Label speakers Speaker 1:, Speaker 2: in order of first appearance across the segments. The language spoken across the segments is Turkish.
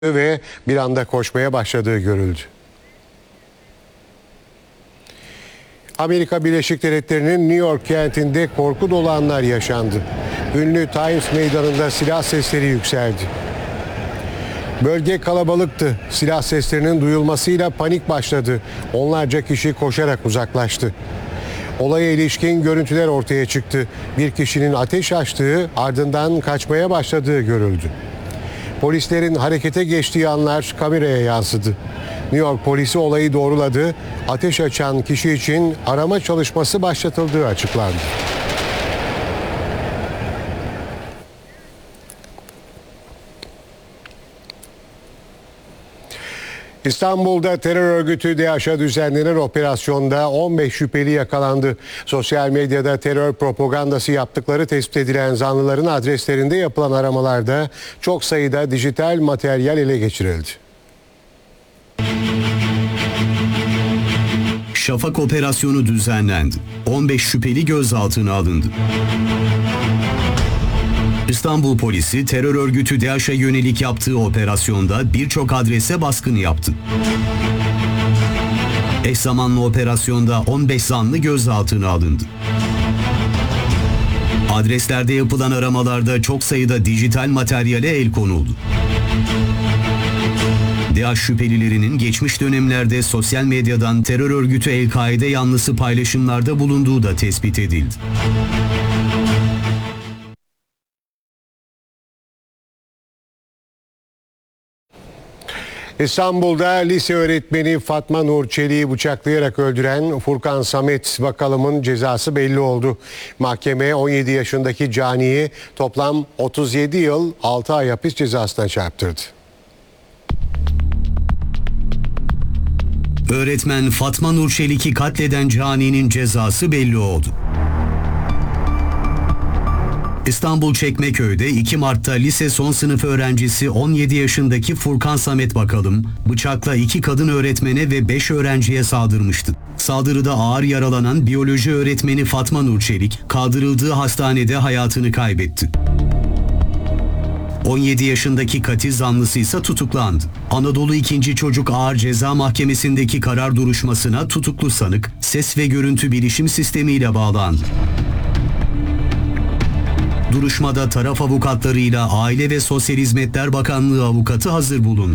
Speaker 1: ve bir anda koşmaya başladığı görüldü. Amerika Birleşik Devletleri'nin New York kentinde korku dolu anlar yaşandı. Ünlü Times Meydanı'nda silah sesleri yükseldi. Bölge kalabalıktı. Silah seslerinin duyulmasıyla panik başladı. Onlarca kişi koşarak uzaklaştı. Olaya ilişkin görüntüler ortaya çıktı. Bir kişinin ateş açtığı, ardından kaçmaya başladığı görüldü. Polislerin harekete geçtiği anlar kameraya yansıdı. New York polisi olayı doğruladı. Ateş açan kişi için arama çalışması başlatıldığı açıklandı. İstanbul'da terör örgütü DAEŞ'a düzenlenen operasyonda 15 şüpheli yakalandı. Sosyal medyada terör propagandası yaptıkları tespit edilen zanlıların adreslerinde yapılan aramalarda çok sayıda dijital materyal ele geçirildi.
Speaker 2: Şafak operasyonu düzenlendi. 15 şüpheli gözaltına alındı. İstanbul polisi terör örgütü DAEŞ'e yönelik yaptığı operasyonda birçok adrese baskın yaptı. Eş zamanlı operasyonda 15 zanlı gözaltına alındı. Adreslerde yapılan aramalarda çok sayıda dijital materyale el konuldu. DAEŞ şüphelilerinin geçmiş dönemlerde sosyal medyadan terör örgütü El-Kaide yanlısı paylaşımlarda bulunduğu da tespit edildi.
Speaker 1: İstanbul'da lise öğretmeni Fatma Nur Çelik'i bıçaklayarak öldüren Furkan Samet Bakalım'ın cezası belli oldu. Mahkeme 17 yaşındaki caniyi toplam 37 yıl 6 ay hapis cezasına çarptırdı.
Speaker 2: Öğretmen Fatma Nur Çelik'i katleden caninin cezası belli oldu. İstanbul Çekmeköy'de 2 Mart'ta lise son sınıf öğrencisi 17 yaşındaki Furkan Samet Bakalım bıçakla 2 kadın öğretmene ve 5 öğrenciye saldırmıştı. Saldırıda ağır yaralanan biyoloji öğretmeni Fatma Nur Çelik kaldırıldığı hastanede hayatını kaybetti. 17 yaşındaki katil zanlısı ise tutuklandı. Anadolu 2. Çocuk Ağır Ceza Mahkemesi'ndeki karar duruşmasına tutuklu sanık ses ve görüntü bilişim sistemiyle bağlandı. Duruşmada taraf avukatlarıyla Aile ve Sosyal Hizmetler Bakanlığı avukatı hazır bulundu.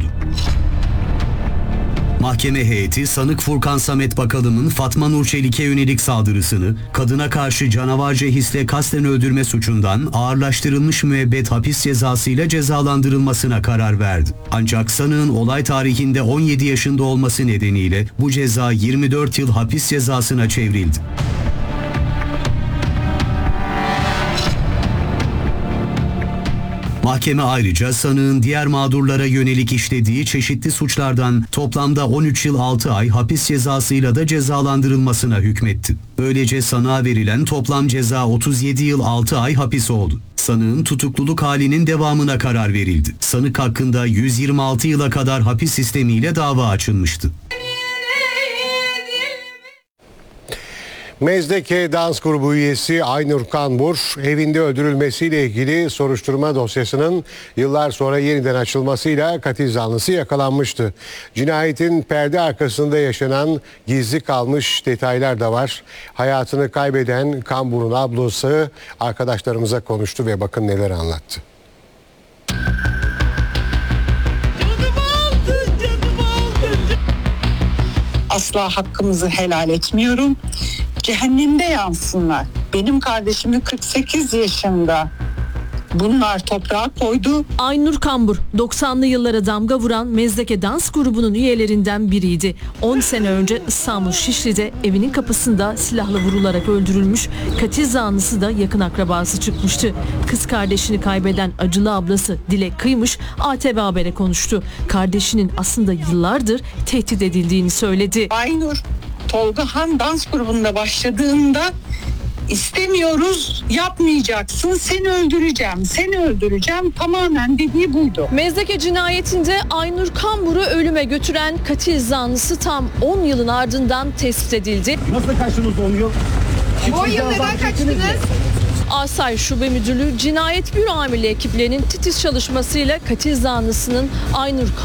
Speaker 2: Mahkeme heyeti sanık Furkan Samet Bakalım'ın Fatma Nur Çelik'e yönelik saldırısını kadına karşı canavarca hisle kasten öldürme suçundan ağırlaştırılmış müebbet hapis cezasıyla cezalandırılmasına karar verdi. Ancak sanığın olay tarihinde 17 yaşında olması nedeniyle bu ceza 24 yıl hapis cezasına çevrildi. Mahkeme ayrıca sanığın diğer mağdurlara yönelik işlediği çeşitli suçlardan toplamda 13 yıl 6 ay hapis cezasıyla da cezalandırılmasına hükmetti. Böylece sanığa verilen toplam ceza 37 yıl 6 ay hapis oldu. Sanığın tutukluluk halinin devamına karar verildi. Sanık hakkında 126 yıla kadar hapis sistemiyle dava açılmıştı.
Speaker 1: Mezdeke dans grubu üyesi Aynur Kanbur evinde öldürülmesiyle ilgili soruşturma dosyasının yıllar sonra yeniden açılmasıyla katil zanlısı yakalanmıştı. Cinayetin perde arkasında yaşanan gizli kalmış detaylar da var. Hayatını kaybeden Kanbur'un ablası arkadaşlarımıza konuştu ve bakın neler anlattı.
Speaker 3: Asla hakkımızı helal etmiyorum. Cehennemde yansınlar. Benim kardeşimi 48 yaşında bunlar toprağa koydu.
Speaker 4: Aynur Kanbur 90'lı yıllara damga vuran Mezdeke dans grubunun üyelerinden biriydi. 10 sene önce İstanbul Şişli'de evinin kapısında silahla vurularak öldürülmüş, katil zanlısı da yakın akrabası çıkmıştı. Kız kardeşini kaybeden acılı ablası Dilek Kıymış ATV Haber'e konuştu. Kardeşinin aslında yıllardır tehdit edildiğini söyledi.
Speaker 3: Aynur Tolga Han dans grubunda başladığında İstemiyoruz, yapmayacaksın, seni öldüreceğim tamamen dediği buydu.
Speaker 4: Mezdeke cinayetinde Aynur Kanbur'u ölüme götüren katil zanlısı tam 10 yılın ardından tespit edildi.
Speaker 5: Nasıl kaçtınız 10 yıl?
Speaker 6: 10 yıl neden kaçtınız?
Speaker 4: Asayiş Şube Müdürlüğü Cinayet Büro Amirliği ekiplerinin titiz çalışmasıyla katil zanlısının Aynur